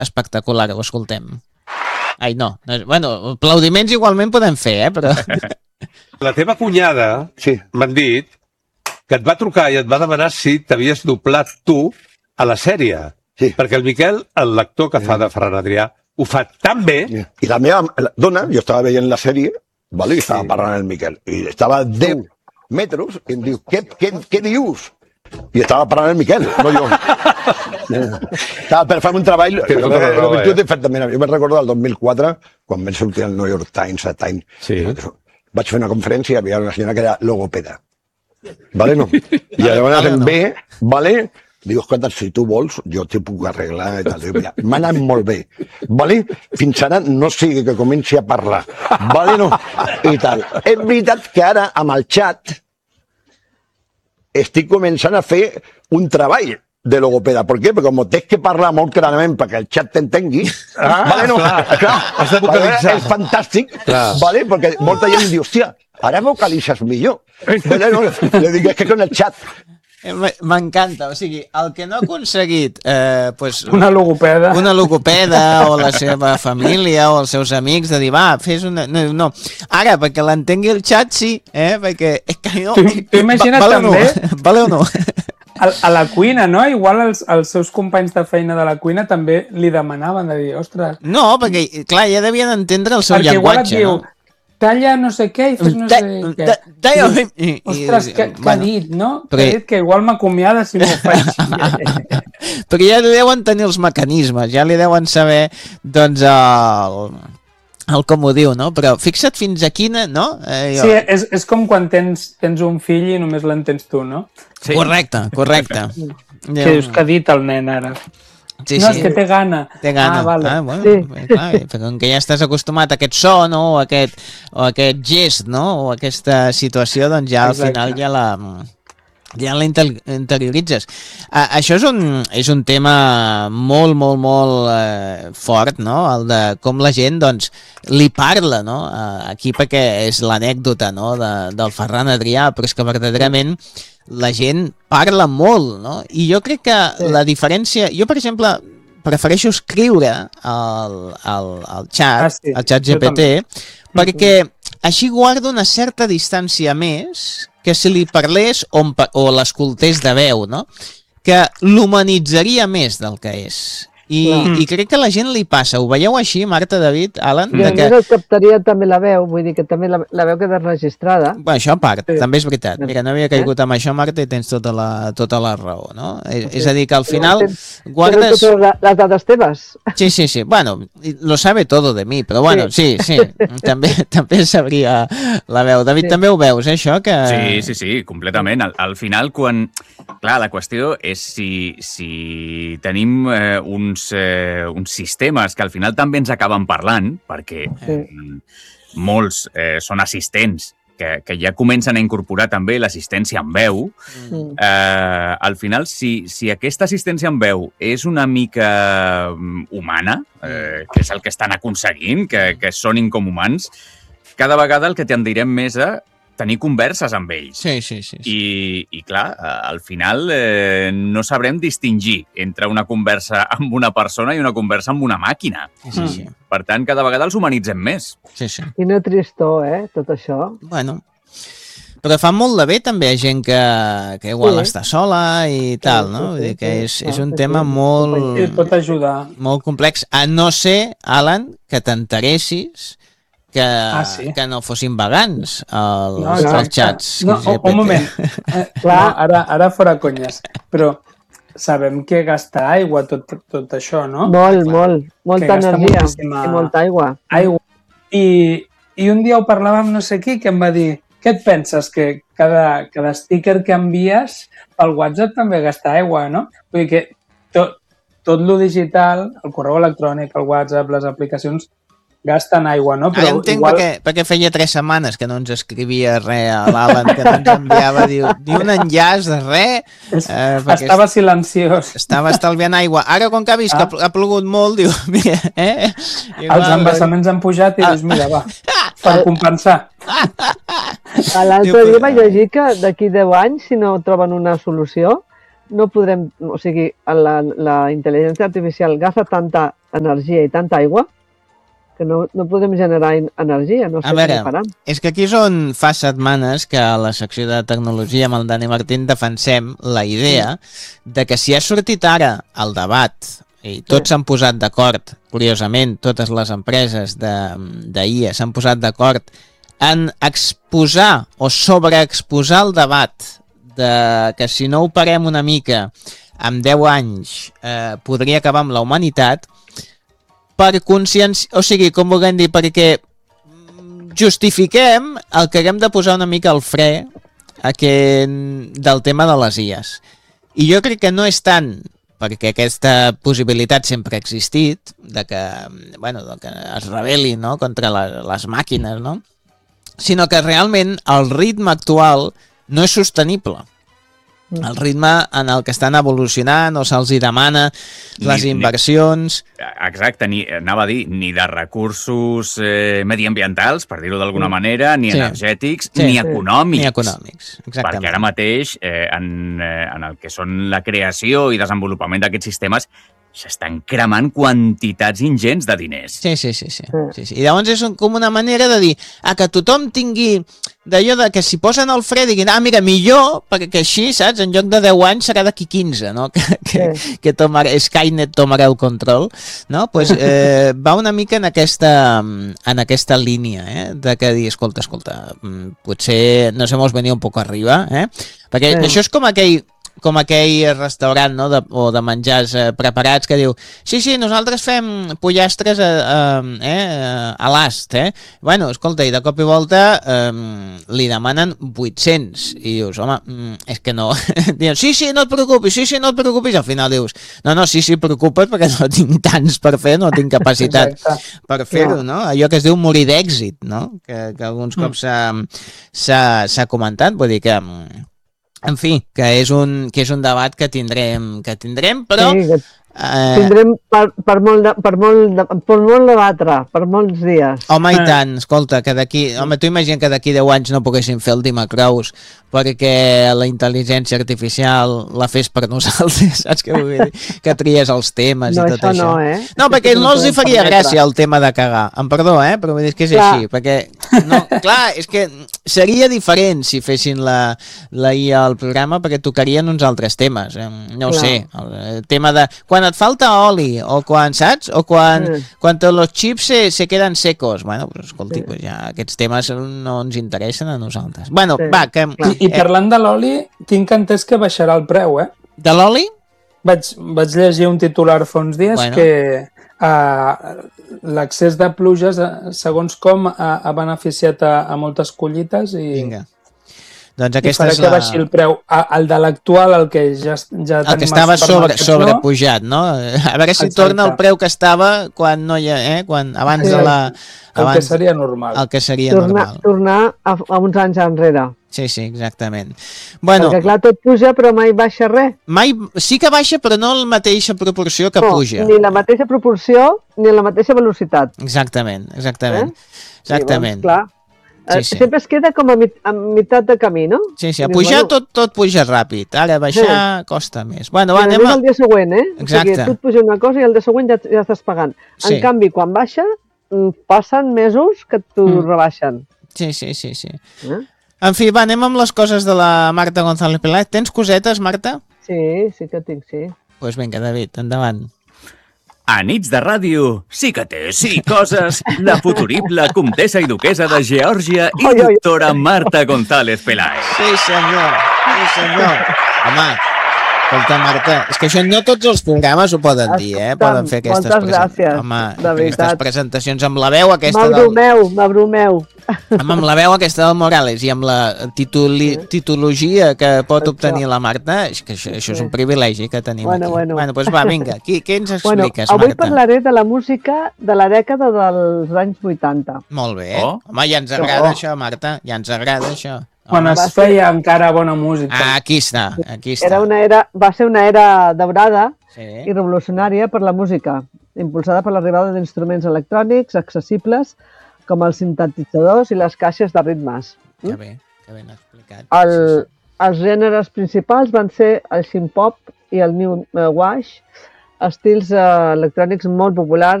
espectacular, ho escoltem. Ai, no. Bueno, aplaudiments igualment podem fer, però... La teva cunyada, m'han dit, que et va trucar i et va demanar si t'havies doblat tu a la sèrie. Sí. Perquè el Miquel, l'actor que fa de Ferran Adrià, ho fa tan bé... I la meva dona, jo estava veient la sèrie, vale, i estava parlant el Miquel, i estava a 10 metres, i em diu, què dius? I estava parlant el Miquel, no jo. Estava per fer un treball... Jo me'n recordo del 2004, quan vam sortir al New York Times, a Time. Sí. Vaig fer una conferència i hi havia una senyora que era logopeda. Vale, no? I llavors em ve, vale? Diu, escolta, si tu vols, jo t'hi puc arreglar i tal. Diu, mira, m'ha anat molt bé. Vale? Fins ara no sigui que comenci a parlar. Vale, no? I tal. És veritat que ara, amb el xat, estic començant a fer un treball de logopeda. Per què? Perquè com tens que parlar molt clarament perquè el xat t'entengui, vale, no? Has de vocalitzar. És fantàstic, vale? Perquè molta gent diu, hòstia, ara vocalitzes millor. Vale, no? Le dic, és que con el xat. M'encanta, o sigui, el que no ha aconseguit pues, una logopeda o la seva família o els seus amics de dir, va, fes una... No. Ara, perquè l'entengui el xat, sí, perquè... Tu imagina't també... Vale o no? A la cuina, no? Igual els seus companys de feina de la cuina també li demanaven de dir, ostres... No, perquè, clar, ja devien entendre el seu llenguatge, no? Talla no sé què i fes no sé què. Ostres, què ha dit, no? Ha dit que igual m'acomiada si m'ho faig. Perquè ja li deuen tenir els mecanismes, ja li deuen saber, doncs, el com ho diu, no? Però fixa't fins a quina, no? Sí, és com quan tens un fill i només l'entens tu, no? Sí. Correcte. Què dius que ha dit el nen ara? Sí, no, és que té gana. Té gana. Vale. Bueno, sí. Clar, perquè com que ja estàs acostumat a aquest so, no? O aquest gest, no? O aquesta situació, doncs ja al final ja la interioritzes. Això és un tema molt, molt, molt fort, no? El de com la gent, doncs, li parla, no? Aquí perquè és l'anècdota, no? Del Ferran Adrià, però és que verdaderament la gent parla molt, no? I jo crec que la diferència... Jo, per exemple, prefereixo escriure al xat, al xat GPT, perquè així guardo una certa distància més que si li parlés o l'escoltés de veu, no? Que l'humanitzaria més del que és. I crec que a la gent li passa. Ho veieu així, Marta, David, Alan? I a més el captaria també la veu, vull dir que també la veu queda registrada. Bé, això a part, també és veritat. Mira, no havia caigut amb això, Marta, i tens tota la raó, no? És a dir, que al final guardes... Tens totes les dades teves. Sí. Bueno, lo sabe todo de mi, però bueno, sí. També sabria la veu. David, també ho veus, això? Sí, completament. Al final, quan... Clar, la qüestió és si tenim uns sistemes que al final també ens acaben parlant, perquè molts són assistents que ja comencen a incorporar també l'assistència en veu, al final, si aquesta assistència en veu és una mica humana, que és el que estan aconseguint, que sonin com humans, cada vegada el que tendirem més a tenir converses amb ells. Sí. I clar, al final no sabrem distingir entre una conversa amb una persona i una conversa amb una màquina. Sí. Per tant, cada vegada els humanitzem més. Sí. I no tristor, tot això. Bueno, però fa molt de bé també a gent que igual està sola i tal, no? Vull dir que és un tema molt... Pot ajudar. Molt complex, a no ser, Alan, que t'interessis que no fossin vegans els xats. No, un moment. Ara fora conyes. Però sabem que gasta aigua tot això, no? Molt. Molta energia i molta aigua. I un dia ho parlàvem amb no sé qui que em va dir, què et penses? Que cada sticker que envies pel WhatsApp també gasta aigua, no? Vull dir que tot lo digital, el correu electrònic, el WhatsApp, les aplicacions, gasten aigua, no? Però entenc perquè feia 3 setmanes que no ens escrivia res a l'Alan, que no ens enviava ni un enllaç de res. Estava silenciós. Estava estalviant aigua. Ara, quan que ha vist que ha plogut molt, diu, mira, Els embassaments han pujat i dius, mira, va, per compensar. L'altre dia vaig llegir que d'aquí 10 anys, si no troben una solució, no podrem, o sigui, la intel·ligència artificial gasta tanta energia i tanta aigua que no podem generar energia, no sé A veure, què faran. és que aquí és on fa setmanes que a la secció de tecnologia amb el Dani Martín defensem la idea de que si ha sortit ara el debat i tots s'han posat d'acord, curiosament, totes les empreses d'IA s'han posat d'acord en exposar o sobreexposar el debat de que si no ho parem una mica en 10 anys podria acabar amb la humanitat, per consciència, o sigui, com vulguem dir, perquè justifiquem el que haguem de posar una mica al fre del tema de les IAs. I jo crec que no és tant perquè aquesta possibilitat sempre ha existit, de que es rebel·li, no?, contra les màquines, no?, sinó que realment el ritme actual no és sostenible. El ritme en el que estan evolucionant o se'ls demana les inversions... Exacte, anava a dir, ni de recursos mediambientals, per dir-ho d'alguna manera, ni energètics, ni econòmics. Ni econòmics, exactament. Perquè ara mateix, en el que són la creació i desenvolupament d'aquests sistemes, s'estan cremant quantitats ingents de diners. Sí. I llavors és com una manera de dir que tothom tingui d'allò de que si posen el fre diguin, mira, millor, perquè així, saps, en lloc de 10 anys serà d'aquí 15, no? Que Skynet tomarà el control, no? Pues va una mica en aquesta línia, de que dir, escolta, potser nos hemos venido un poco arriba, perquè això és com aquell restaurant, no?, o de menjars preparats que diu, sí, nosaltres fem pollastres a l'ast, Bueno, escolta, i de cop i volta li demanen 800 i dius, home, és que no. Diuen, sí, no et preocupis, al final dius, no, sí, preocupes perquè no tinc tants per fer, no tinc capacitat per fer-ho, no? Allò que es diu morir d'èxit, no?, que alguns cops s'ha comentat, vull dir que en fi, que és un debat que tindrem, però... Sí, tindrem per molt debatre, per molts dies. Home, i tant, escolta, que d'aquí... Home, tu imagina que d'aquí 10 anys no poguéssim fer el Dimacrous perquè la intel·ligència artificial la fes per nosaltres, saps què vull dir? Que tries els temes i tot això. No, perquè no els hi faria gràcia el tema de cagar. Em perdó, però vull dir que és així. Perquè, clar, és que seria diferent si fessin la IA al programa perquè tocarien uns altres temes. No ho sé, el tema de... Quan et falta oli, o quan, saps? O quan los chips se queden secos. Bueno, pues, escolti, pues ja aquests temes no ens interessen a nosaltres. Bueno, va, que... I parlant de l'oli, tinc entès que baixarà el preu, De l'oli? Vaig llegir un titular fa uns dies que l'accés de pluges, segons com, ha beneficiat a moltes collites i... Vinga. Doncs aquesta farà que baixi el preu. El de l'actual, el que ja tenim... El que estava sobrepujat, no? A veure si torna el preu que estava quan no hi ha... Quan abans de la... El que seria normal. El que seria normal. Tornar a uns anys enrere. Sí, exactament. Bueno, perquè clar, tot puja però mai baixa res. Sí que baixa, però no la mateixa proporció que puja. Ni la mateixa proporció ni la mateixa velocitat. Exactament. Sí, doncs, clar. Sempre es queda com a meitat de camí, no? Sí, a pujar tot puja ràpid. Ara baixar costa més. Bueno, va, anem al dia següent, Exacte. O sigui, tu et puja una cosa i el dia següent ja estàs pagant. En canvi, quan baixa, passen mesos que t'ho rebaixen. Sí. En fi, va, anem amb les coses de la Marta González Peláez. Tens cosetes, Marta? Sí que tinc, sí. Doncs vinga, David, endavant. A nits de ràdio, sí que té, coses, la futurible comtessa i duquesa de Geòrgia i doctora Marta González Peláez. Sí, senyor. Home, escolta, Marta, és que això no tots els programes ho poden dir, Poden fer aquestes presentacions. Home, aquestes presentacions amb la veu aquesta M'abrumeu. Amb la veu aquesta del Morales i amb la titologia que pot obtenir la Marta, és que això és un privilegi que tenim aquí. Bueno, doncs va, vinga, què ens expliques, Marta? Avui parlaré de la música de la dècada dels anys 80. Molt bé. Home, ja ens agrada això, Marta, ja ens agrada això. Quan es feia encara bona música. Aquí està. Va ser una era daurada i revolucionària per la música, impulsada per l'arribada d'instruments electrònics accessibles com els sintetitzadors i les caixes de ritmes. Que ben explicat. Els gèneres principals van ser el synth-pop i el new wave, estils electrònics molt populars